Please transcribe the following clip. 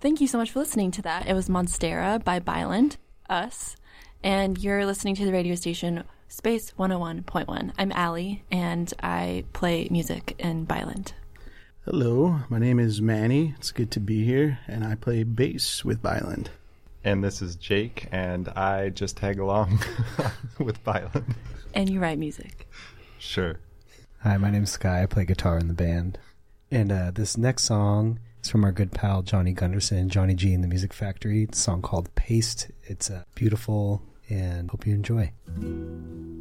Thank you so much for listening to that. It was Monstera by Byland, us, and you're listening to the radio station Space 101.1. I'm Allie, and I play music in Byland. Hello, my name is Manny. It's good to be here, and I play bass with Byland. And this is Jake, and I just tag along with Byland. And you write music. Sure. Hi, my name's Sky. I play guitar in the band. And this next song is from our good pal Johnny Gunderson, Johnny G and the Music Factory. It's a song called Paste. It's beautiful, and hope you enjoy.